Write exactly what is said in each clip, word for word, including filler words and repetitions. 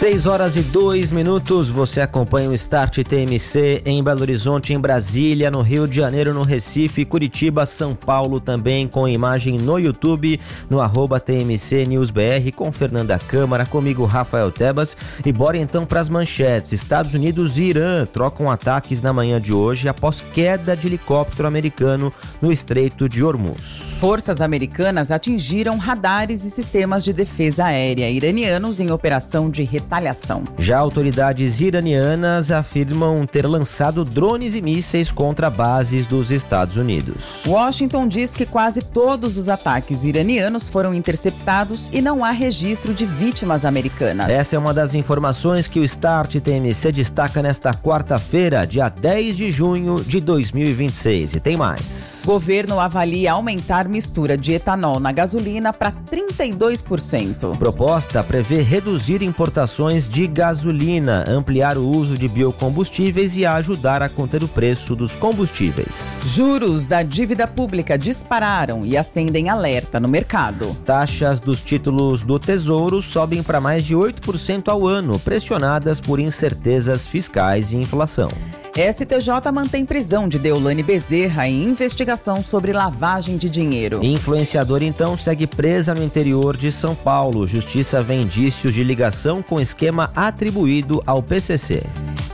seis horas e dois minutos, você acompanha o Start T M C em Belo Horizonte, em Brasília, no Rio de Janeiro, no Recife, Curitiba, São Paulo também, com imagem no YouTube, no arroba T M C News B R, com Fernanda Câmara, comigo Rafael Tebas. E bora então para as manchetes. Estados Unidos e Irã trocam ataques na manhã de hoje após queda de helicóptero americano no Estreito de Hormuz. Forças americanas atingiram radares e sistemas de defesa aérea iranianos em operação de retaliação. Já autoridades iranianas afirmam ter lançado drones e mísseis contra bases dos Estados Unidos. Washington diz que quase todos os ataques iranianos foram interceptados e não há registro de vítimas americanas. Essa é uma das informações que o Start T M C destaca nesta quarta-feira, dia dez de junho de dois mil e vinte e seis. E tem mais. Governo avalia aumentar mistura de etanol na gasolina para trinta e dois por cento. Proposta prevê reduzir importações de gasolina, ampliar o uso de biocombustíveis e ajudar a conter o preço dos combustíveis. Juros da dívida pública dispararam e acendem alerta no mercado. Taxas dos títulos do Tesouro sobem para mais de oito por cento ao ano, pressionadas por incertezas fiscais e inflação. S T J mantém prisão de Deolane Bezerra em investigação sobre lavagem de dinheiro. Influenciadora, então, segue presa no interior de São Paulo. Justiça vê indícios de ligação com esquema atribuído ao P C C.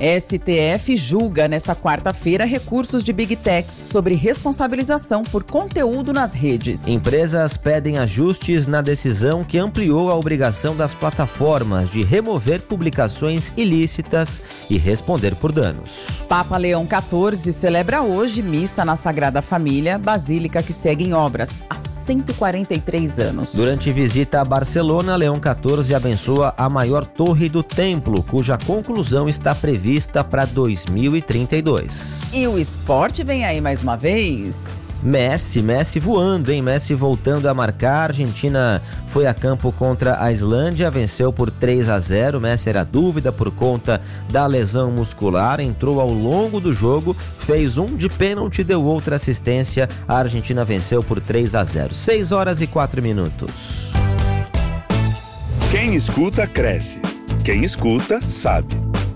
S T F julga nesta quarta-feira recursos de Big Techs sobre responsabilização por conteúdo nas redes. Empresas pedem ajustes na decisão que ampliou a obrigação das plataformas de remover publicações ilícitas e responder por danos. Papa Leão quatorze celebra hoje missa na Sagrada Família, basílica que segue em obras há cento e quarenta e três anos. Durante visita a Barcelona, Leão quatorze abençoa a maior torre do templo, cuja conclusão está prevista para dois mil e trinta e dois. E o esporte vem aí mais uma vez. Messi, Messi voando, hein? Messi voltando a marcar. A Argentina foi a campo contra a Islândia, venceu por três a zero. Messi era dúvida por conta da lesão muscular, entrou ao longo do jogo, fez um de pênalti, deu outra assistência. A Argentina venceu por três a zero. seis horas e quatro minutos. Quem escuta, cresce. Quem escuta, sabe.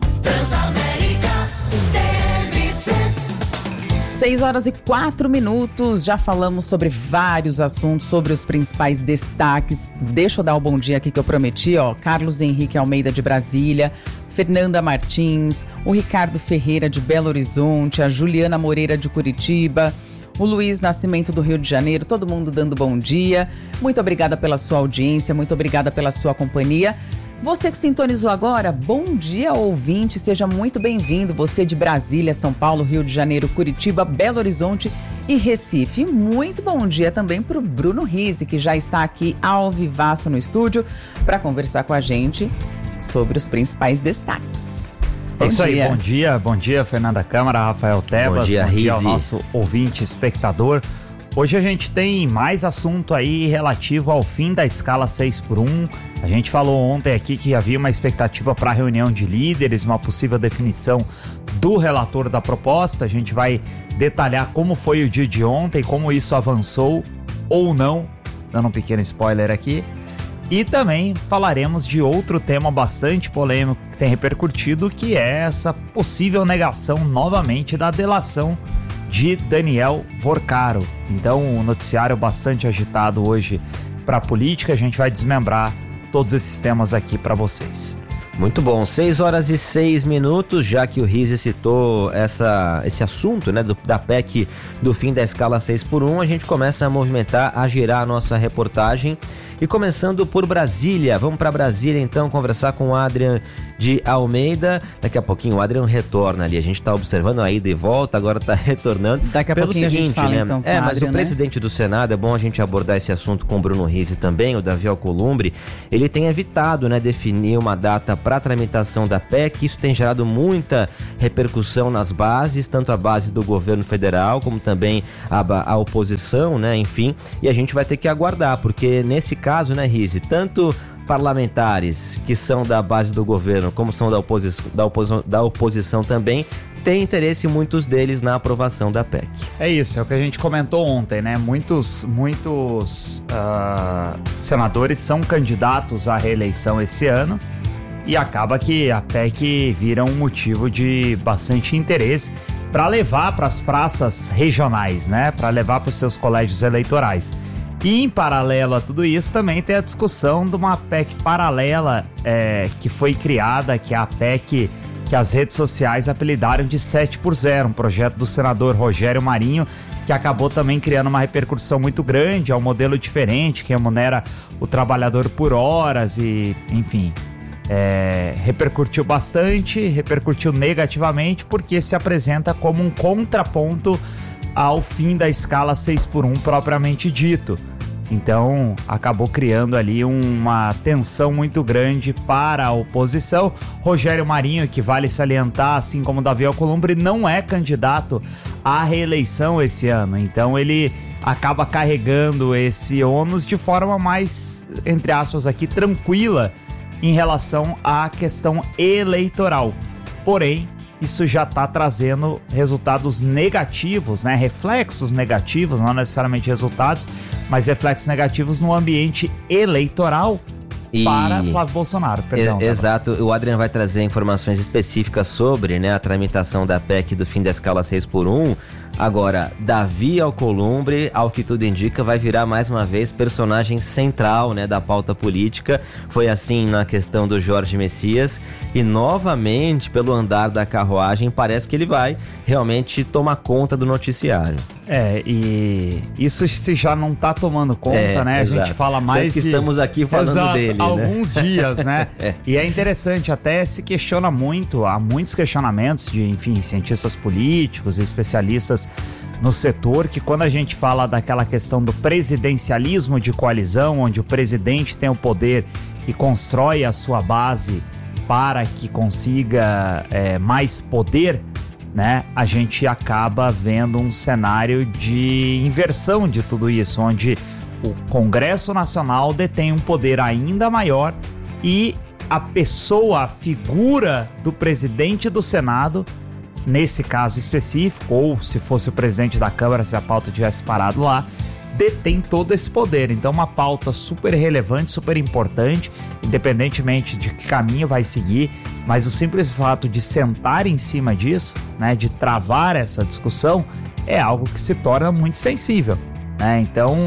seis horas e quatro minutos, já falamos sobre vários assuntos, sobre os principais destaques. Deixa eu dar o bom dia aqui que eu prometi, ó. Carlos Henrique Almeida de Brasília, Fernanda Martins, o Ricardo Ferreira de Belo Horizonte, a Juliana Moreira de Curitiba, o Luiz Nascimento do Rio de Janeiro, todo mundo dando bom dia. Muito obrigada pela sua audiência, muito obrigada pela sua companhia. Você que sintonizou agora, bom dia, ouvinte, seja muito bem-vindo. Você de Brasília, São Paulo, Rio de Janeiro, Curitiba, Belo Horizonte e Recife. Muito bom dia também para o Bruno Rizzi, que já está aqui ao vivaço no estúdio para conversar com a gente sobre os principais destaques. É isso aí, bom dia, bom dia Fernanda Câmara, Rafael Tebas, bom dia, bom dia ao Rizzi. nosso ouvinte, espectador. Hoje a gente tem mais assunto aí relativo ao fim da escala seis por um. A gente falou ontem aqui que havia uma expectativa para a reunião de líderes, uma possível definição do relator da proposta. A gente vai detalhar como foi o dia de ontem, como isso avançou ou não, dando um pequeno spoiler aqui. E também falaremos de outro tema bastante polêmico que tem repercutido, que é essa possível negação novamente da delação de Daniel Vorcaro. Então, um noticiário bastante agitado hoje para a política. A gente vai desmembrar todos esses temas aqui para vocês. Muito bom, seis horas e seis minutos, já que o Rizzi citou essa, esse assunto, né, do, da P E C do fim da escala seis por um, a gente começa a movimentar, a girar a nossa reportagem. E começando por Brasília, vamos para Brasília então conversar com o Adrian de Almeida. Daqui a pouquinho o Adrian retorna ali, a gente está observando a ida e volta, agora está retornando. Daqui a Pelo pouquinho seguinte, a gente fala, né? então, com É, o mas Adrian, o presidente, né, do Senado, é bom a gente abordar esse assunto com o Bruno Rizzi também, o Davi Alcolumbre, ele tem evitado, né, definir uma data para a tramitação da P E C. Isso tem gerado muita repercussão nas bases, tanto a base do governo federal como também a, a oposição, né, enfim, e a gente vai ter que aguardar, porque nesse caso, né, Rizzi, tanto parlamentares que são da base do governo como são da oposição, da oposição, da oposição também, tem interesse, muitos deles, na aprovação da P E C. É isso, é o que a gente comentou ontem, né? Muitos, muitos uh, senadores são candidatos à reeleição esse ano. e acaba que a P E C vira um motivo de bastante interesse para levar para as praças regionais, né? Para levar para os seus colégios eleitorais. E em paralelo a tudo isso também tem a discussão de uma P E C paralela é, que foi criada, que é a P E C que as redes sociais apelidaram de sete por zero, um projeto do senador Rogério Marinho, que acabou também criando uma repercussão muito grande, é um modelo diferente, que remunera o trabalhador por horas e, enfim, é, repercutiu bastante, repercutiu negativamente, porque se apresenta como um contraponto ao fim da escala seis por um propriamente dito. Então, acabou criando ali uma tensão muito grande para a oposição. Rogério Marinho, que vale salientar, assim como Davi Alcolumbre, não é candidato à reeleição esse ano. Então, ele acaba carregando esse ônus de forma mais, entre aspas aqui, tranquila em relação à questão eleitoral. Porém, isso já está trazendo resultados negativos, né? Reflexos negativos, não necessariamente resultados, mas reflexos negativos no ambiente eleitoral e... para Flávio Bolsonaro. Perdão, e, exato, o Adriano vai trazer informações específicas sobre, né, a tramitação da P E C do fim da escala seis por um. Agora, Davi Alcolumbre, ao que tudo indica, vai virar mais uma vez personagem central, né, da pauta política. Foi assim na questão do Jorge Messias e novamente, pelo andar da carruagem, parece que ele vai realmente tomar conta do noticiário. É, e isso se já não tá tomando conta, é, né? Exato. A gente fala mais Tanto que de... estamos aqui falando exato, dele, há alguns né? dias, né? é. E é interessante, até se questiona muito, há muitos questionamentos de, enfim, cientistas políticos e especialistas no setor, que quando a gente fala daquela questão do presidencialismo de coalizão, onde o presidente tem o poder e constrói a sua base para que consiga é, mais poder, né, a gente acaba vendo um cenário de inversão de tudo isso, onde o Congresso Nacional detém um poder ainda maior e a pessoa, a figura do presidente do Senado, nesse caso específico, ou se fosse o presidente da Câmara, se a pauta tivesse parado lá, detém todo esse poder. Então, uma pauta super relevante, super importante, independentemente de que caminho vai seguir, mas o simples fato de sentar em cima disso, né, de travar essa discussão, é algo que se torna muito sensível, né? Então,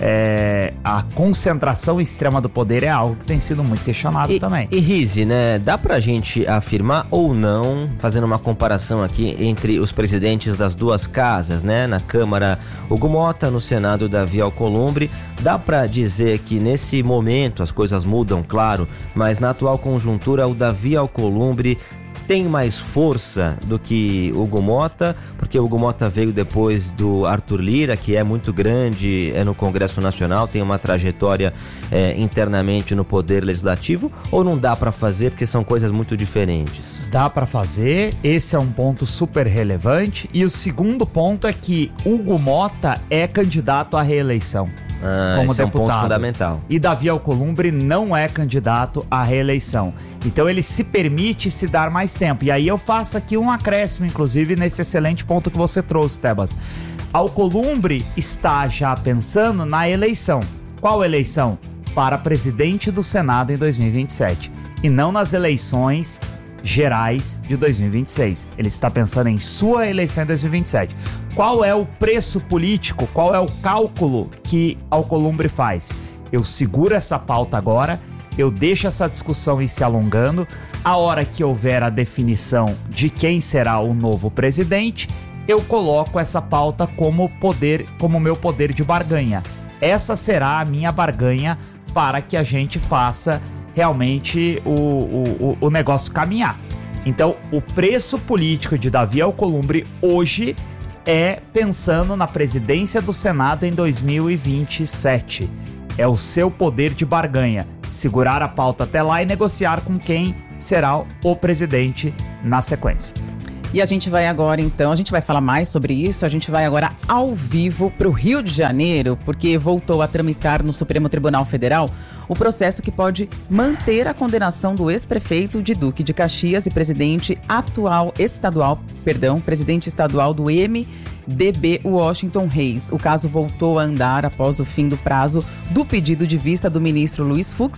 é, a concentração extrema do poder é algo que tem sido muito questionado e, também. E Rize, né, dá pra gente afirmar ou não, fazendo uma comparação aqui entre os presidentes das duas casas, né, na Câmara Hugo Mota, no Senado Davi Alcolumbre, dá pra dizer que nesse momento as coisas mudam, claro, mas na atual conjuntura o Davi Alcolumbre tem mais força do que Hugo Mota, porque o Hugo Mota veio depois do Arthur Lira, que é muito grande, é no Congresso Nacional, tem uma trajetória é, internamente no Poder Legislativo, ou não dá para fazer porque são coisas muito diferentes? Dá para fazer, esse é um ponto super relevante, e o segundo ponto é que Hugo Mota é candidato à reeleição. Ah, como esse é um deputado. ponto fundamental. E Davi Alcolumbre não é candidato à reeleição. Então ele se permite se dar mais tempo. E aí eu faço aqui um acréscimo, inclusive, nesse excelente ponto que você trouxe, Tebas. Alcolumbre está já pensando na eleição. Qual eleição? Para presidente do Senado em dois mil e vinte e sete. E não nas eleições gerais de dois mil e vinte e seis. Ele está pensando em sua eleição em dois mil e vinte e sete. Qual é o preço político? Qual é o cálculo que Alcolumbre faz? Eu seguro essa pauta agora, eu deixo essa discussão ir se alongando, a hora que houver a definição de quem será o novo presidente, eu coloco essa pauta como poder, como meu poder de barganha. Essa será a minha barganha para que a gente faça realmente o, o, o negócio caminhar. Então, o preço político de Davi Alcolumbre hoje é pensando na presidência do Senado em dois mil e vinte e sete. É o seu poder de barganha, segurar a pauta até lá e negociar com quem será o presidente na sequência. E a gente vai agora, então, a gente vai falar mais sobre isso, a gente vai agora ao vivo para o Rio de Janeiro, porque voltou a tramitar no Supremo Tribunal Federal o processo que pode manter a condenação do ex-prefeito de Duque de Caxias e presidente atual estadual, perdão, presidente estadual do M D B, Washington Reis. O caso voltou a andar após o fim do prazo do pedido de vista do ministro Luiz Fux,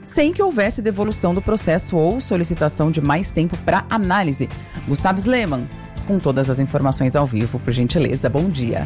sem que houvesse devolução do processo ou solicitação de mais tempo para análise. Gustavo Sleman, com todas as informações ao vivo, por gentileza. Bom dia.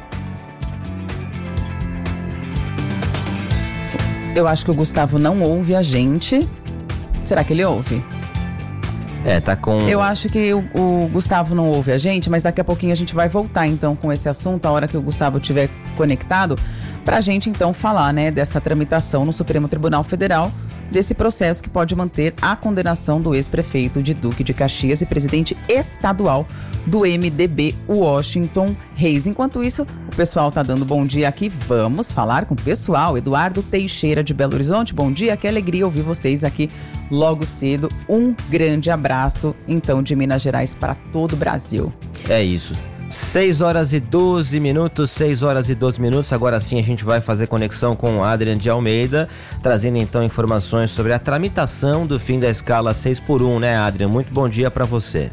Eu acho que o Gustavo não ouve a gente. Será que ele ouve? É, tá com... Eu acho que o, o Gustavo não ouve a gente, mas daqui a pouquinho a gente vai voltar então com esse assunto, a hora que o Gustavo estiver conectado, pra gente então falar, né, dessa tramitação no Supremo Tribunal Federal, desse processo que pode manter a condenação do ex-prefeito de Duque de Caxias e presidente estadual do M D B, Washington Reis. Enquanto isso, o pessoal tá dando bom dia aqui. Vamos falar com o pessoal. Eduardo Teixeira de Belo Horizonte, bom dia. Que alegria ouvir vocês aqui logo cedo. Um grande abraço, então, de Minas Gerais para todo o Brasil. É isso. seis horas e doze minutos, seis horas e doze minutos. Agora sim a gente vai fazer conexão com o Adrian de Almeida, trazendo então informações sobre a tramitação do fim da escala seis por um, né, Adrian? Muito bom dia para você.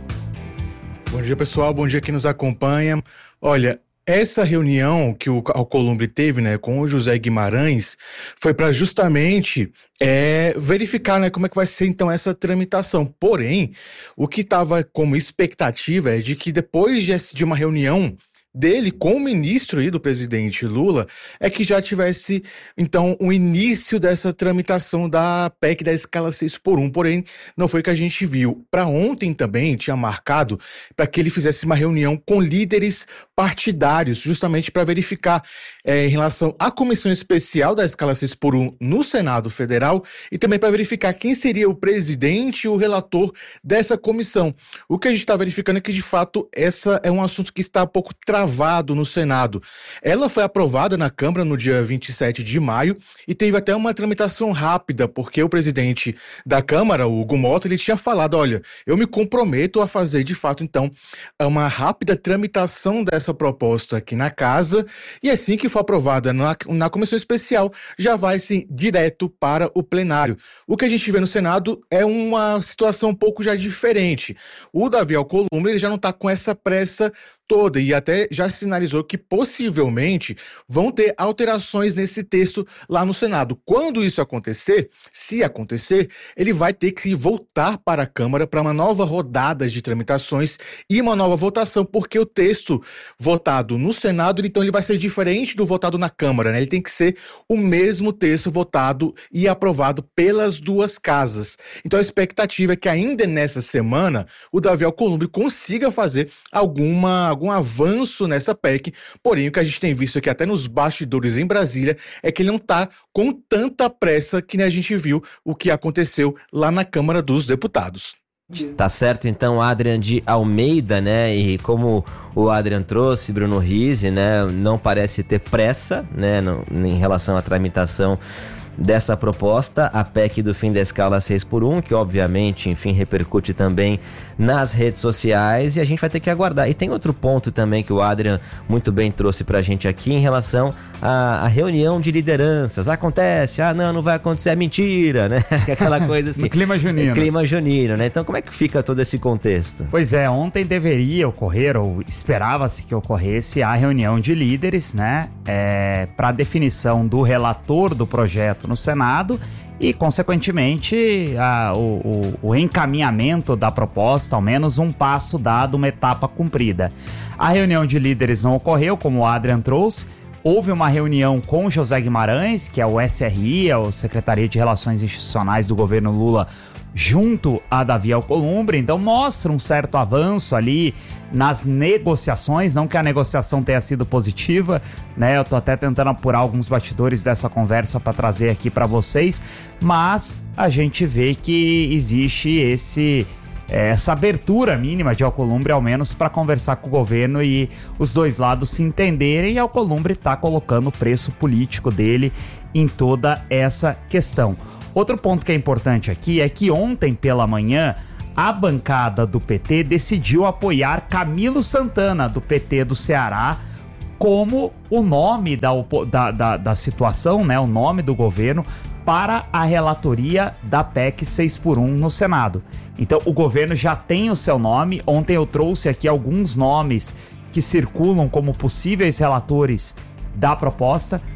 Bom dia, pessoal. Bom dia quem nos acompanha. Olha, essa reunião que o Alcolumbre teve, né, com o José Guimarães foi para justamente é, verificar, né, como é que vai ser então essa tramitação. Porém, o que estava como expectativa é de que depois de, de uma reunião dele com o ministro e do presidente Lula, é que já tivesse, então, o início dessa tramitação da P E C da escala seis por um, porém, não foi o que a gente viu. Para ontem também tinha marcado para que ele fizesse uma reunião com líderes partidários, justamente para verificar é, em relação à comissão especial da escala seis por um no Senado Federal e também para verificar quem seria o presidente e o relator dessa comissão. O que a gente está verificando é que, de fato, essa é um assunto que está um pouco travado no Senado. Ela foi aprovada na Câmara no dia vinte e sete de maio e teve até uma tramitação rápida, porque o presidente da Câmara, o Hugo Mota, ele tinha falado, olha, eu me comprometo a fazer, de fato, então, uma rápida tramitação dessa proposta aqui na Casa, e assim que for aprovada na, na Comissão Especial, já vai, sim, direto para o plenário. O que a gente vê no Senado é uma situação um pouco já diferente. O Davi Alcolumbre, ele já não está com essa pressa toda e até já sinalizou que possivelmente vão ter alterações nesse texto lá no Senado. Quando isso acontecer, se acontecer, ele vai ter que voltar para a Câmara para uma nova rodada de tramitações e uma nova votação, porque o texto votado no Senado, então ele vai ser diferente do votado na Câmara, né? Ele tem que ser o mesmo texto votado e aprovado pelas duas casas. Então a expectativa é que ainda nessa semana o Davi Alcolumbre consiga fazer alguma algum avanço nessa P E C, porém o que a gente tem visto aqui até nos bastidores em Brasília é que ele não está com tanta pressa que a gente viu o que aconteceu lá na Câmara dos Deputados. Tá certo, então, Adrian de Almeida, né, e como o Adrian trouxe, Bruno Rizzi, né, não parece ter pressa, né, no, em relação à tramitação dessa proposta, a P E C do fim da escala seis por um, que obviamente, enfim, repercute também nas redes sociais, e a gente vai ter que aguardar. E tem outro ponto também que o Adrian muito bem trouxe pra gente aqui em relação à, à reunião de lideranças. Acontece, ah não, não vai acontecer, é mentira, né? Aquela coisa assim. No clima junino. Clima junino, né? Então como é que fica todo esse contexto? Pois é, ontem deveria ocorrer, ou esperava-se que ocorresse, a reunião de líderes, né? É, para definição do relator do projeto no Senado e, consequentemente, a, o, o, o encaminhamento da proposta, ao menos um passo dado, uma etapa cumprida. A reunião de líderes não ocorreu, como o Adrian trouxe. Houve uma reunião com o José Guimarães, que é o S R I, é o Secretaria de Relações Institucionais do governo Lula, junto a Davi Alcolumbre, então mostra um certo avanço ali nas negociações, não que a negociação tenha sido positiva, né? Eu tô até tentando apurar alguns bastidores dessa conversa para trazer aqui para vocês, mas a gente vê que existe esse essa abertura mínima de Alcolumbre, ao menos, para conversar com o governo e os dois lados se entenderem, e Alcolumbre está colocando o preço político dele em toda essa questão. Outro ponto que é importante aqui é que ontem pela manhã a bancada do P T decidiu apoiar Camilo Santana, do P T do Ceará, como o nome da, da, da, da situação, né, o nome do governo, para a relatoria da P E C seis por um no Senado. Então o governo já tem o seu nome. Ontem eu trouxe aqui alguns nomes que circulam como possíveis relatores da proposta.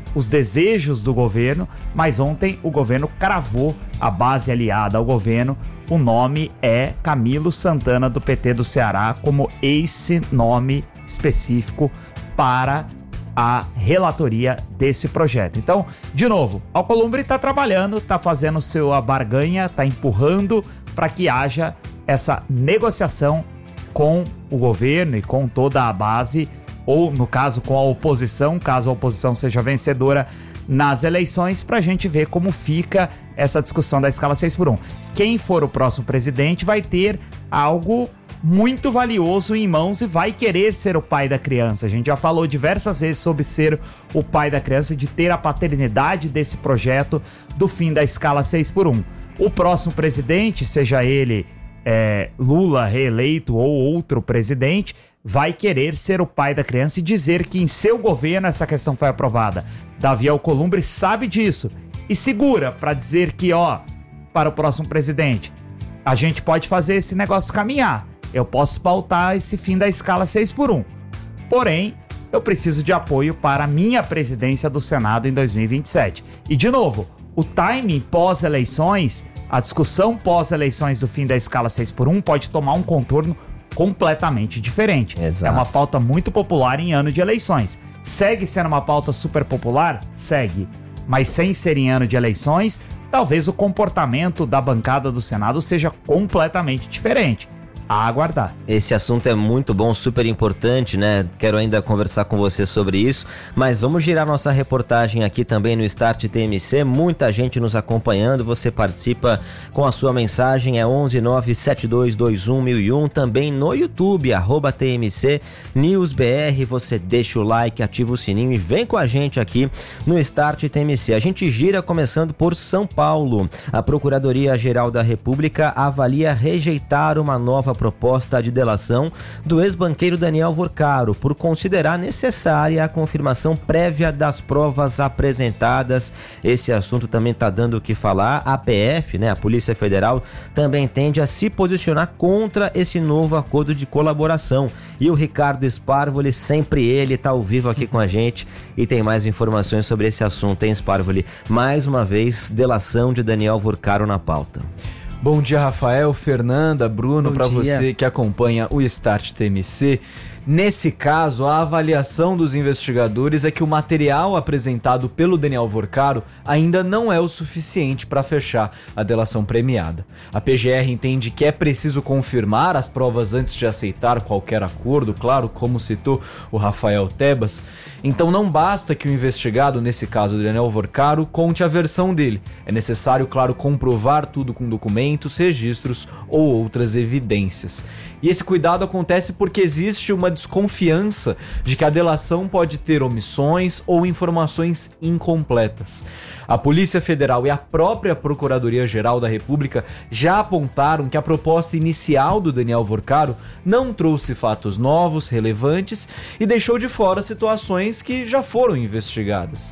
os desejos do governo, mas ontem o governo cravou a base aliada ao governo. O nome é Camilo Santana, do P T do Ceará, como esse nome específico para a relatoria desse projeto. Então, de novo, Alcolumbre está trabalhando, está fazendo sua barganha, está empurrando para que haja essa negociação com o governo e com toda a base, ou no caso com a oposição, caso a oposição seja vencedora nas eleições, para a gente ver como fica essa discussão da escala seis por um. Quem for o próximo presidente vai ter algo muito valioso em mãos e vai querer ser o pai da criança. A gente já falou diversas vezes sobre ser o pai da criança, de ter a paternidade desse projeto do fim da escala seis por um. O próximo presidente, seja ele é, Lula reeleito ou outro presidente, vai querer ser o pai da criança e dizer que em seu governo essa questão foi aprovada. Davi Alcolumbre sabe disso e segura para dizer que, ó, para o próximo presidente, a gente pode fazer esse negócio caminhar. Eu posso pautar esse fim da escala seis por um. Porém, eu preciso de apoio para a minha presidência do Senado em dois mil e vinte e sete. E, de novo, o timing pós-eleições, a discussão pós-eleições do fim da escala seis por um pode tomar um contorno completamente diferente. Exato. É uma pauta muito popular em ano de eleições. Segue sendo uma pauta super popular? Segue. Mas sem ser em ano de eleições, talvez o comportamento da bancada do Senado seja completamente diferente. A aguardar. Esse assunto é muito bom, super importante, né? Quero ainda conversar com você sobre isso, mas vamos girar nossa reportagem aqui também no Start T M C, muita gente nos acompanhando, você participa com a sua mensagem, é onze nove sete dois dois um mil e um, também no YouTube, arroba T M C News B R, você deixa o like, ativa o sininho e vem com a gente aqui no Start T M C. A gente gira começando por São Paulo. A Procuradoria-Geral da República avalia rejeitar uma nova proposta de delação do ex-banqueiro Daniel Vorcaro por considerar necessária a confirmação prévia das provas apresentadas. Esse assunto também está dando o que falar. A P F, né, a Polícia Federal, também tende a se posicionar contra esse novo acordo de colaboração. E o Ricardo Sparvoli, sempre ele, está ao vivo aqui com a gente e tem mais informações sobre esse assunto, hein, Sparvoli? Mais uma vez, delação de Daniel Vorcaro na pauta. Bom dia, Rafael, Fernanda, Bruno, para você que acompanha o Start T M C. Nesse caso, a avaliação dos investigadores é que o material apresentado pelo Daniel Vorcaro ainda não é o suficiente para fechar a delação premiada. A P G R entende que é preciso confirmar as provas antes de aceitar qualquer acordo, claro, como citou o Rafael Tebas. Então não basta que o investigado, nesse caso o Daniel Vorcaro, conte a versão dele. É necessário, claro, comprovar tudo com documentos, registros ou outras evidências. E esse cuidado acontece porque existe uma desconfiança de que a delação pode ter omissões ou informações incompletas. A Polícia Federal e a própria Procuradoria-Geral da República já apontaram que a proposta inicial do Daniel Vorcaro não trouxe fatos novos, relevantes e deixou de fora situações que já foram investigadas.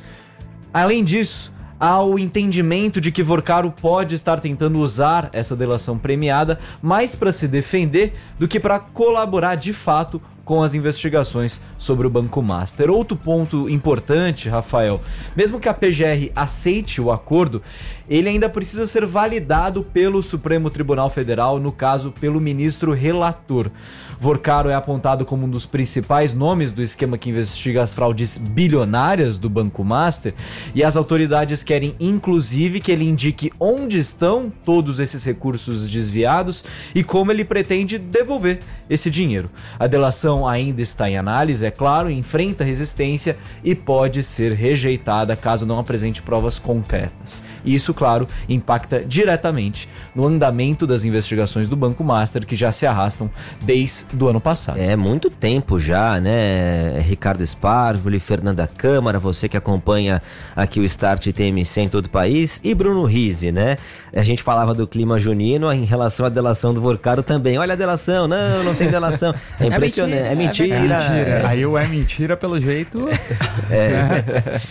Além disso, há o entendimento de que Vorcaro pode estar tentando usar essa delação premiada mais para se defender do que para colaborar de fato com as investigações sobre o Banco Master. Outro ponto importante, Rafael, mesmo que a P G R aceite o acordo, ele ainda precisa ser validado pelo Supremo Tribunal Federal, no caso, pelo ministro relator. Vorcaro é apontado como um dos principais nomes do esquema que investiga as fraudes bilionárias do Banco Master e as autoridades querem, inclusive, que ele indique onde estão todos esses recursos desviados e como ele pretende devolver esse dinheiro. A delação ainda está em análise, é claro, enfrenta resistência e pode ser rejeitada caso não apresente provas concretas. Isso, claro, impacta diretamente no andamento das investigações do Banco Master, que já se arrastam desde do ano passado. É muito tempo já, né? Ricardo Sparvoli, Fernanda Câmara, você que acompanha aqui o Start T M C em todo o país, e Bruno Rizzi, né? A gente falava do clima junino em relação à delação do Vorcaro também. Olha a delação, não, não tem delação. É impressionante, é mentira. É mentira. É mentira. Aí o é mentira, pelo jeito... É.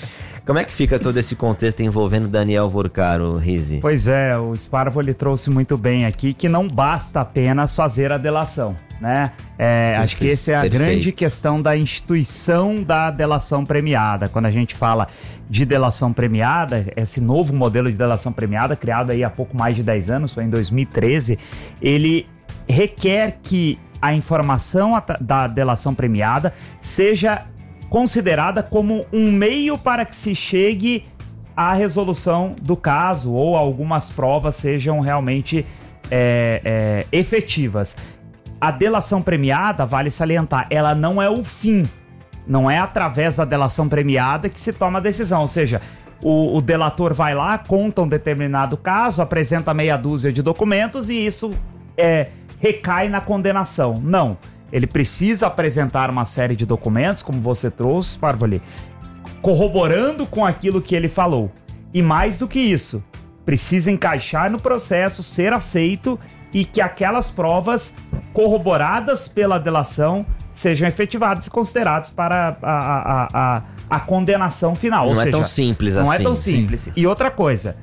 Como é que fica todo esse contexto envolvendo Daniel Vorcaro, Rizzi? Pois é, o Sparvo ele trouxe muito bem aqui que não basta apenas fazer a delação, né? É, acho que essa é a Perfeito. grande questão da instituição da delação premiada. Quando a gente fala de delação premiada, esse novo modelo de delação premiada, criado aí há pouco mais de dez anos, foi em dois mil e treze, ele requer que a informação da delação premiada seja considerada como um meio para que se chegue à resolução do caso ou algumas provas sejam realmente é, é, efetivas. A delação premiada, vale salientar, ela não é o fim. Não é através da delação premiada que se toma a decisão. Ou seja, o, o delator vai lá, conta um determinado caso, apresenta meia dúzia de documentos e isso é, recai na condenação. Não. Ele precisa apresentar uma série de documentos, como você trouxe, Sparvoli, corroborando com aquilo que ele falou. E mais do que isso, precisa encaixar no processo, ser aceito e que aquelas provas corroboradas pela delação sejam efetivadas e consideradas para a, a, a, a condenação final. Não Ou é seja, tão simples assim. Não é tão simples. Sim. E outra coisa,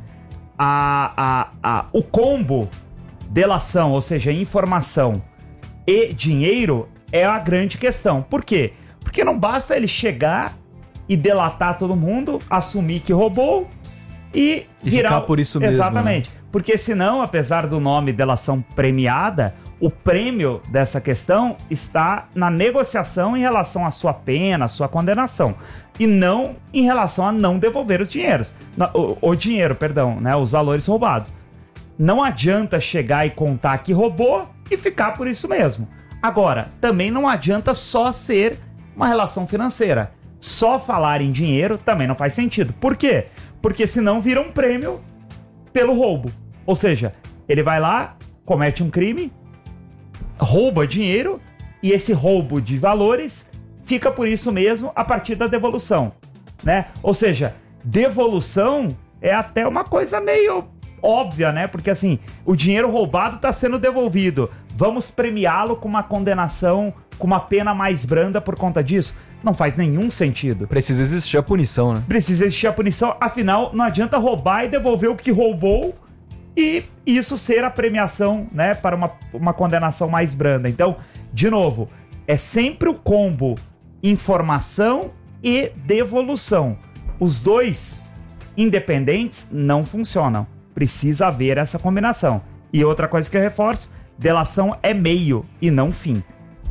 a, a, a, o combo delação, ou seja, informação e dinheiro é a grande questão. Por quê? Porque não basta ele chegar e delatar todo mundo, assumir que roubou e, e virar... ficar por isso mesmo. Exatamente. Né? Porque senão, apesar do nome delação premiada, o prêmio dessa questão está na negociação em relação à sua pena, à sua condenação. E não em relação a não devolver os dinheiros. O, o dinheiro, perdão, né? Os valores roubados. Não adianta chegar e contar que roubou e ficar por isso mesmo. Agora, também não adianta só ser uma relação financeira. Só falar em dinheiro também não faz sentido. Por quê? Porque senão vira um prêmio pelo roubo. Ou seja, ele vai lá, comete um crime, rouba dinheiro e esse roubo de valores fica por isso mesmo a partir da devolução, né? Ou seja, devolução é até uma coisa meio óbvia, né? Porque assim, o dinheiro roubado está sendo devolvido. Vamos premiá-lo com uma condenação, com uma pena mais branda por conta disso? Não faz nenhum sentido. Precisa existir a punição, né? Precisa existir a punição, afinal, não adianta roubar e devolver o que roubou e isso ser a premiação, né, para uma, uma condenação mais branda. Então, de novo, é sempre o combo informação e devolução. Os dois independentes não funcionam. Precisa haver essa combinação. E outra coisa que eu reforço, delação é meio e não fim.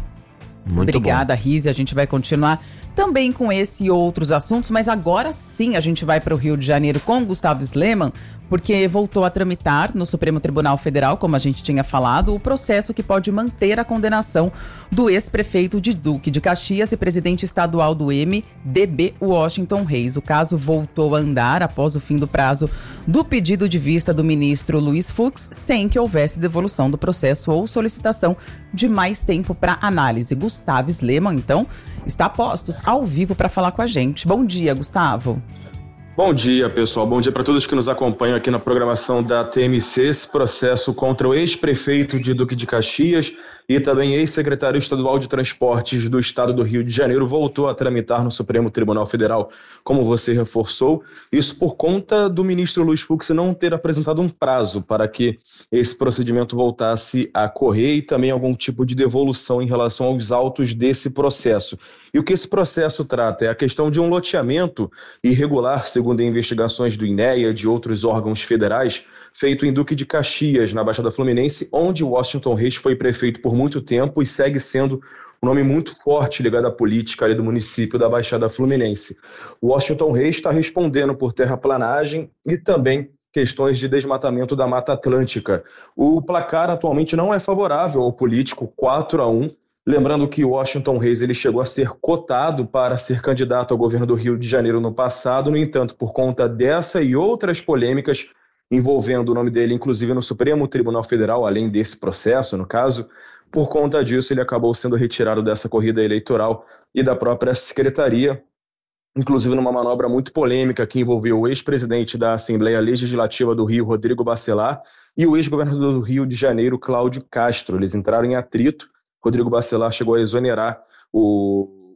Muito Obrigada, bom. Rizzi. A gente vai continuar também com esse e outros assuntos, mas agora sim a gente vai para o Rio de Janeiro com Gustavo Sleman, porque voltou a tramitar no Supremo Tribunal Federal, como a gente tinha falado, o processo que pode manter a condenação do ex-prefeito de Duque de Caxias e presidente estadual do M D B, Washington Reis. O caso voltou a andar após o fim do prazo do pedido de vista do ministro Luiz Fux, sem que houvesse devolução do processo ou solicitação de mais tempo para análise. Gustavo Sleman, então, está a postos ao vivo para falar com a gente. Bom dia, Gustavo. Bom dia, pessoal. Bom dia para todos que nos acompanham aqui na programação da T M C. Esse processo contra o ex-prefeito de Duque de Caxias e também ex-secretário estadual de Transportes do estado do Rio de Janeiro voltou a tramitar no Supremo Tribunal Federal, como você reforçou. Isso por conta do ministro Luiz Fux não ter apresentado um prazo para que esse procedimento voltasse a correr e também algum tipo de devolução em relação aos autos desse processo. E o que esse processo trata é a questão de um loteamento irregular, segundo investigações do INEA e de outros órgãos federais, feito em Duque de Caxias, na Baixada Fluminense, onde Washington Reis foi prefeito por muito tempo e segue sendo um nome muito forte ligado à política ali do município da Baixada Fluminense. Washington Reis está respondendo por terraplanagem e também questões de desmatamento da Mata Atlântica. O placar atualmente não é favorável ao político, quatro a um. Lembrando que Washington Reis ele chegou a ser cotado para ser candidato ao governo do Rio de Janeiro no passado, no entanto, por conta dessa e outras polêmicas envolvendo o nome dele, inclusive no Supremo Tribunal Federal, além desse processo, no caso, por conta disso ele acabou sendo retirado dessa corrida eleitoral e da própria secretaria, inclusive numa manobra muito polêmica que envolveu o ex-presidente da Assembleia Legislativa do Rio, Rodrigo Bacelar, e o ex-governador do Rio de Janeiro, Cláudio Castro. Eles entraram em atrito. Rodrigo Bacelar chegou a exonerar o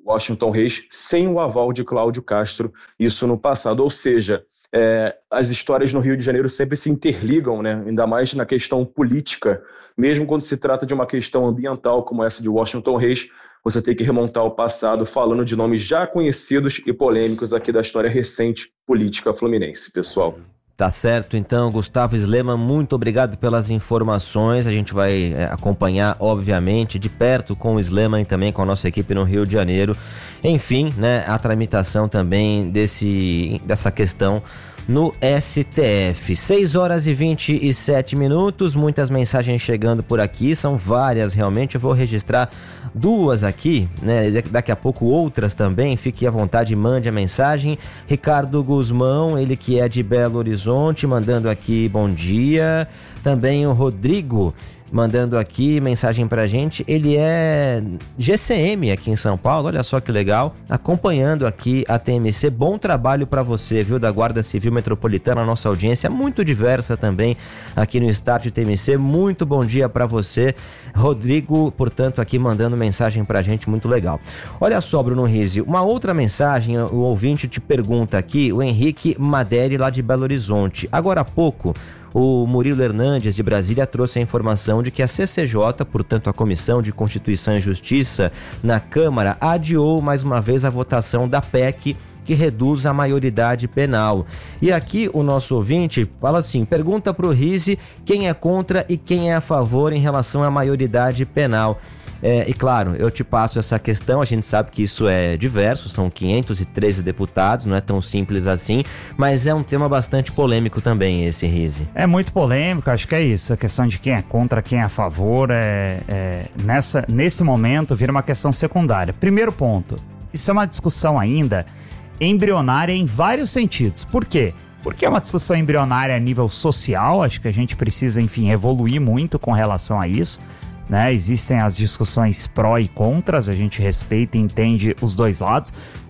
Washington Reis sem o aval de Cláudio Castro, isso no passado. Ou seja, é, as histórias no Rio de Janeiro sempre se interligam, né? Ainda mais na questão política, mesmo quando se trata de uma questão ambiental como essa de Washington Reis, você tem que remontar ao passado falando de nomes já conhecidos e polêmicos aqui da história recente política fluminense, pessoal. Tá certo, então, Gustavo Slema, muito obrigado pelas informações. A gente vai é, acompanhar, obviamente, de perto com o Slema e também com a nossa equipe no Rio de Janeiro. Enfim, né, a tramitação também desse, dessa questão no S T F. seis horas e vinte e sete minutos, muitas mensagens chegando por aqui, são várias realmente, eu vou registrar duas aqui, né, daqui a pouco outras também, fique à vontade, mande a mensagem. Ricardo Guzmão, ele que é de Belo Horizonte, mandando aqui bom dia. Também o Rodrigo mandando aqui mensagem pra gente, ele é G C M aqui em São Paulo, olha só que legal, acompanhando aqui a T M C, bom trabalho pra você, viu, da Guarda Civil Metropolitana, a nossa audiência é muito diversa também aqui no Start T M C, muito bom dia pra você, Rodrigo, portanto, aqui mandando mensagem pra gente, muito legal. Olha só, Bruno Rizzi, uma outra mensagem, o ouvinte te pergunta aqui, o Henrique Maderi lá de Belo Horizonte, agora há pouco, o Murilo Hernandes, de Brasília, trouxe a informação de que a C C J, portanto a Comissão de Constituição e Justiça, na Câmara, adiou mais uma vez a votação da P E C que reduz a maioridade penal. E aqui o nosso ouvinte fala assim, pergunta para o Rizzi quem é contra e quem é a favor em relação à maioridade penal. É, e claro, eu te passo essa questão, a gente sabe que isso é diverso, são quinhentos e treze deputados, não é tão simples assim, mas é um tema bastante polêmico também esse, Rizzi. É muito polêmico, acho que é isso, a questão de quem é contra, quem é a favor, é, é, nessa, nesse momento vira uma questão secundária. Primeiro ponto, isso é uma discussão ainda embrionária em vários sentidos. Por quê? Porque é uma discussão embrionária a nível social, acho que a gente precisa, enfim, evoluir muito com relação a isso. Né? Existem as discussões pró e contras, a gente respeita e entende os dois lados.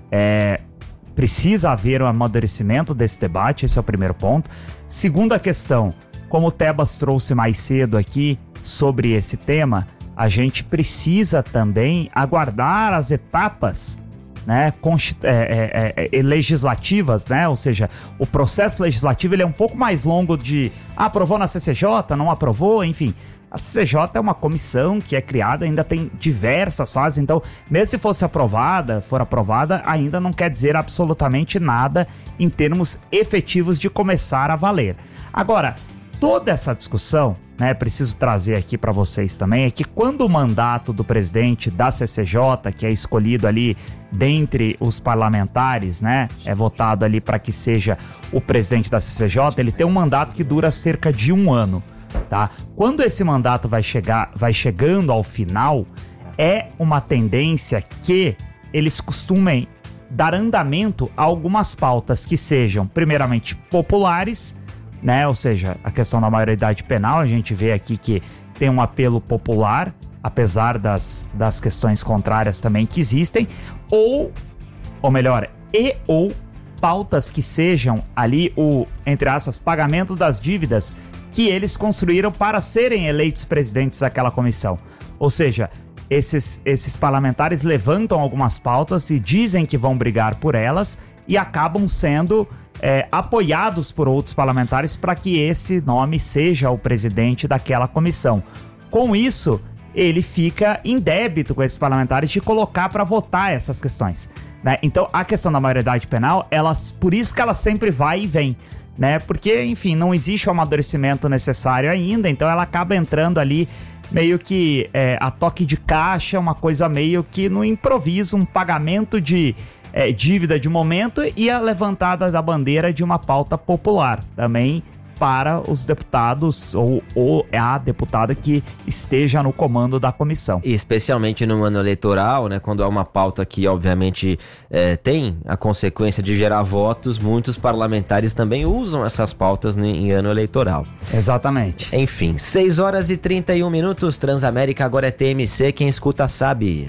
É, precisa haver um amadurecimento desse debate, esse é o primeiro ponto. Segunda questão, como o Tebas trouxe mais cedo aqui sobre esse tema, a gente precisa também aguardar as etapas, né, constitu- é, é, é, legislativas, né? Ou seja, o processo legislativo ele é um pouco mais longo de ah, aprovou na C C J, não aprovou, enfim. A C C J é uma comissão que é criada, ainda tem diversas fases, então mesmo se fosse aprovada, for aprovada, ainda não quer dizer absolutamente nada em termos efetivos de começar a valer. Agora, toda essa discussão, né, preciso trazer aqui para vocês também, é que quando o mandato do presidente da C C J, que é escolhido ali dentre os parlamentares, né, é votado ali para que seja o presidente da C C J, ele tem um mandato que dura cerca de um ano. Tá? Quando esse mandato vai chegar, vai chegando ao final, é uma tendência que eles costumem dar andamento a algumas pautas que sejam, primeiramente, populares, né? Ou seja, a questão da maioridade penal, a gente vê aqui que tem um apelo popular, apesar das, das questões contrárias também que existem, ou, ou melhor, e ou pautas que sejam ali o, entre aspas, pagamento das dívidas que eles construíram para serem eleitos presidentes daquela comissão. Ou seja, esses, esses parlamentares levantam algumas pautas e dizem que vão brigar por elas e acabam sendo é, apoiados por outros parlamentares para que esse nome seja o presidente daquela comissão. Com isso, ele fica em débito com esses parlamentares de colocar para votar essas questões, né? Então, a questão da maioridade penal, elas, por isso que ela sempre vai e vem, né? Porque, enfim, não existe o amadurecimento necessário ainda, então ela acaba entrando ali meio que é, a toque de caixa, uma coisa meio que no improviso, um pagamento de é, dívida de momento e a levantada da bandeira de uma pauta popular também para os deputados ou, ou a deputada que esteja no comando da comissão. E especialmente no ano eleitoral, né, quando há uma pauta que obviamente é, tem a consequência de gerar votos, muitos parlamentares também usam essas pautas em, em ano eleitoral. Exatamente. Enfim, seis horas e trinta e um minutos, Transamérica agora é T M C, quem escuta sabe.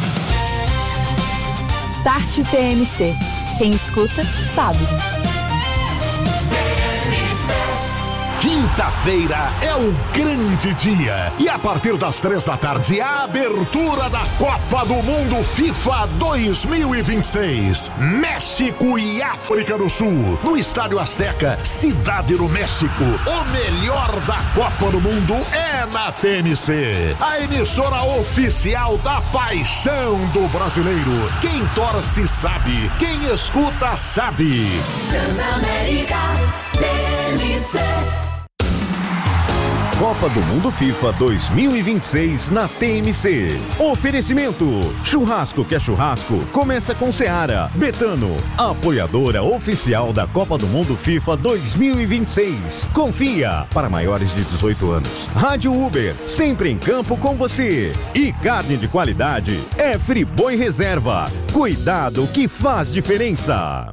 Start T M C, quem escuta sabe. Quinta-feira é um grande dia e a partir das três da tarde a abertura da Copa do Mundo FIFA dois mil e vinte e seis. México e África do Sul, no Estádio Azteca, Cidade do México. O melhor da Copa do Mundo é na T M C, a emissora oficial da paixão do brasileiro. Quem torce sabe, quem escuta sabe. Transamérica T M C. Copa do Mundo FIFA dois mil e vinte e seis na T M C. Oferecimento: churrasco que é churrasco, começa com Seara. Betano, apoiadora oficial da Copa do Mundo FIFA dois mil e vinte e seis. Confia, para maiores de dezoito anos. Rádio Uber, sempre em campo com você. E carne de qualidade é Friboi Reserva. Cuidado que faz diferença.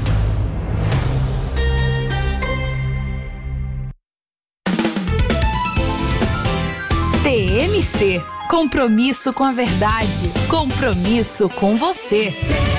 T M C, compromisso com a verdade, compromisso com você.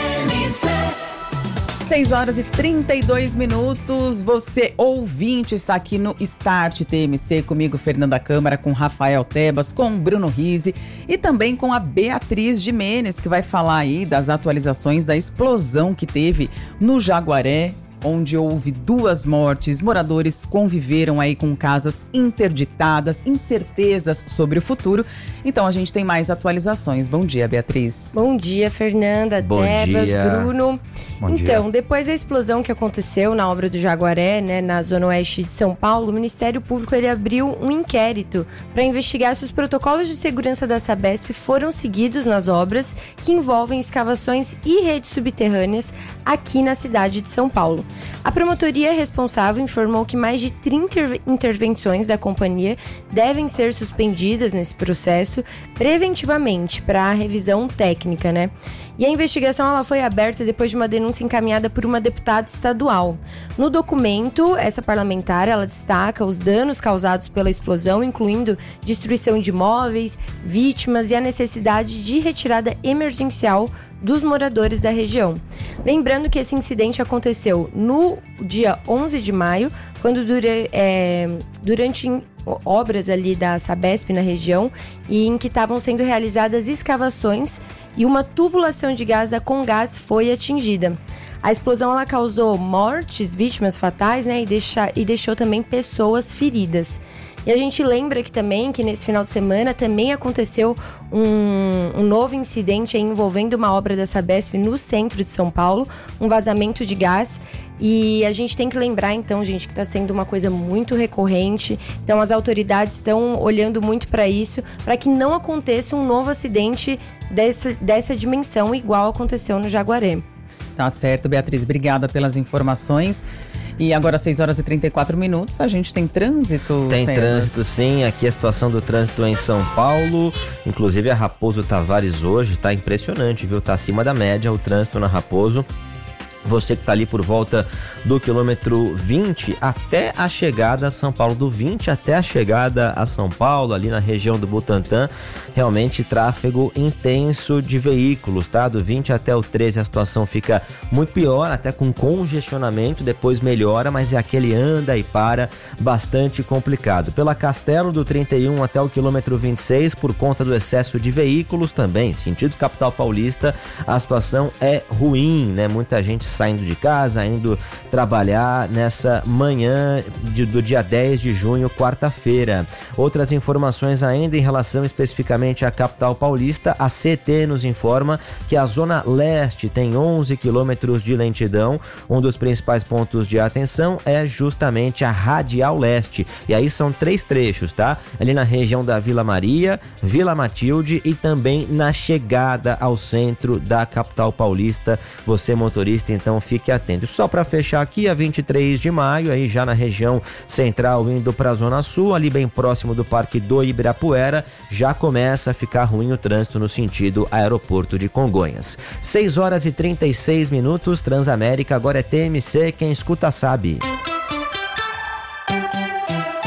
seis horas e trinta e dois minutos, você ouvinte está aqui no Start T M C, comigo Fernanda Câmara, com Rafael Tebas, com Bruno Rizzi e também com a Beatriz Jimenez, que vai falar aí das atualizações da explosão que teve no Jaguaré, onde houve duas mortes. Moradores conviveram aí com casas interditadas, incertezas sobre o futuro. Então a gente tem mais atualizações. Bom dia, Beatriz. Bom dia, Fernanda, Bom Tebas, dia. Bruno. Bom então, dia. depois da explosão que aconteceu na obra do Jaguaré, né, na zona oeste de São Paulo, o Ministério Público ele abriu um inquérito para investigar se os protocolos de segurança da Sabesp foram seguidos nas obras que envolvem escavações e redes subterrâneas aqui na cidade de São Paulo. A promotoria responsável informou que mais de trinta intervenções da companhia devem ser suspendidas nesse processo preventivamente para a revisão técnica, né? E a investigação ela foi aberta depois de uma denúncia encaminhada por uma deputada estadual. No documento, essa parlamentar ela destaca os danos causados pela explosão, incluindo destruição de imóveis, vítimas e a necessidade de retirada emergencial dos moradores da região. Lembrando que esse incidente aconteceu no dia onze de maio, quando dura, é, durante obras ali da Sabesp na região, e em que estavam sendo realizadas escavações e uma tubulação de gás da Comgás foi atingida. A explosão ela causou mortes, vítimas fatais, né, e, deixa, e deixou também pessoas feridas. E a gente lembra que também que nesse final de semana também aconteceu um, um novo incidente aí envolvendo uma obra da Sabesp no centro de São Paulo, um vazamento de gás. E a gente tem que lembrar então, gente, que está sendo uma coisa muito recorrente. Então as autoridades estão olhando muito para isso, para que não aconteça um novo acidente dessa, dessa dimensão igual aconteceu no Jaguaré. Tá certo, Beatriz, obrigada pelas informações. E agora, seis horas e trinta e quatro minutos, a gente tem trânsito? Tem Tebas? trânsito, sim. Aqui a situação do trânsito em São Paulo. Inclusive a Raposo Tavares hoje tá impressionante, viu? Tá acima da média o trânsito na Raposo. Você que tá ali por volta do quilômetro vinte até a chegada a São Paulo, do vinte até a chegada a São Paulo, ali na região do Butantã, realmente tráfego intenso de veículos, tá? Do vinte até o treze a situação fica muito pior, até com congestionamento, depois melhora, mas é aquele anda e para, bastante complicado. Pela Castelo, do trinta e um até o quilômetro vinte e seis, por conta do excesso de veículos também, sentido capital paulista, a situação é ruim, né? Muita gente saindo de casa, indo trabalhar nessa manhã de, do dia dez de junho, quarta-feira. Outras informações ainda em relação especificamente à capital paulista, a C T nos informa que a Zona Leste tem onze quilômetros de lentidão. Um dos principais pontos de atenção é justamente a Radial Leste. E aí são três trechos, tá? Ali na região da Vila Maria, Vila Matilde e também na chegada ao centro da capital paulista. Você, motorista, então fique atento. Só para fechar aqui, a vinte e três de maio, aí já na região central, indo para a Zona Sul, ali bem próximo do Parque do Ibirapuera, já começa a ficar ruim o trânsito no sentido aeroporto de Congonhas. seis horas e trinta e seis minutos, Transamérica, agora é T M C, quem escuta sabe.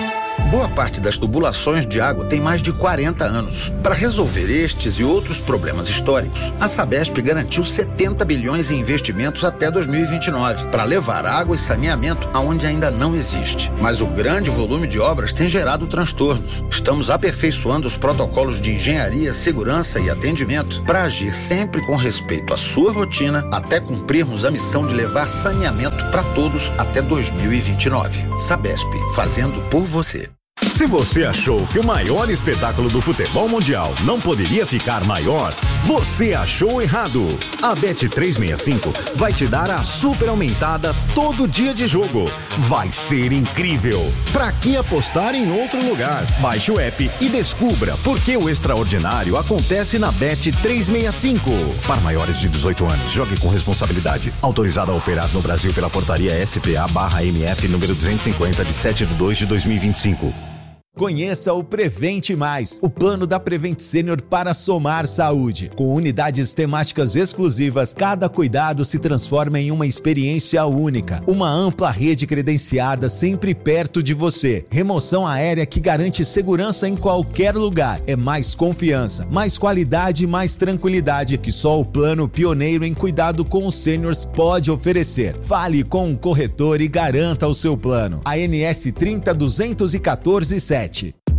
Boa parte das tubulações de água tem mais de quarenta anos. Para resolver estes e outros problemas históricos, a Sabesp garantiu setenta bilhões em investimentos até dois mil e vinte e nove, para levar água e saneamento aonde ainda não existe. Mas o grande volume de obras tem gerado transtornos. Estamos aperfeiçoando os protocolos de engenharia, segurança e atendimento para agir sempre com respeito à sua rotina, até cumprirmos a missão de levar saneamento para todos até dois mil e vinte e nove. Sabesp, fazendo por você. Se você achou que o maior espetáculo do futebol mundial não poderia ficar maior, você achou errado. A Bet trezentos e sessenta e cinco vai te dar a super aumentada todo dia de jogo. Vai ser incrível. Pra que apostar em outro lugar? Baixe o app e descubra por que o extraordinário acontece na Bet trezentos e sessenta e cinco. Para maiores de dezoito anos, jogue com responsabilidade. Autorizado a operar no Brasil pela portaria S P A barra M F número duzentos e cinquenta de sete de dois de dois mil e vinte e cinco. Conheça o Prevente Mais, o plano da Prevent Senior para somar saúde. Com unidades temáticas exclusivas, cada cuidado se transforma em uma experiência única. Uma ampla rede credenciada sempre perto de você. Remoção aérea que garante segurança em qualquer lugar. É mais confiança, mais qualidade e mais tranquilidade que só o plano pioneiro em cuidado com os seniors pode oferecer. Fale com o corretor e garanta o seu plano. A N S trinta duzentos e quatorze sete.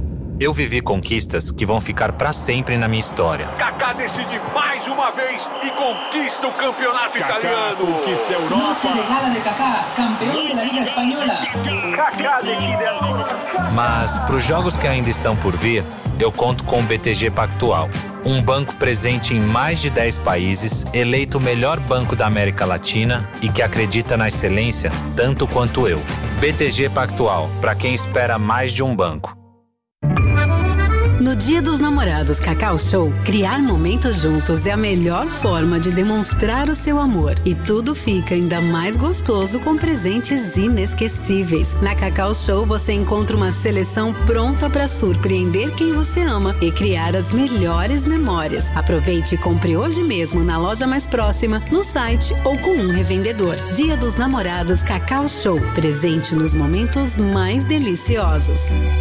Eu vivi conquistas que vão ficar pra sempre na minha história. Kaká decide mais uma vez e conquista o campeonato Kaká italiano. Conquista a Europa. Noche de gala de Kaká, campeão da Liga Espanhola. Kaká decide agora. Mas pros jogos que ainda estão por vir, eu conto com o B T G Pactual. Um banco presente em mais de dez países, eleito o melhor banco da América Latina e que acredita na excelência tanto quanto eu. B T G Pactual, para quem espera mais de um banco. No Dia dos Namorados Cacau Show, criar momentos juntos é a melhor forma de demonstrar o seu amor. E tudo fica ainda mais gostoso com presentes inesquecíveis. Na Cacau Show você encontra uma seleção pronta para surpreender quem você ama e criar as melhores memórias. Aproveite e compre hoje mesmo na loja mais próxima, no site ou com um revendedor. Dia dos Namorados Cacau Show, presente nos momentos mais deliciosos.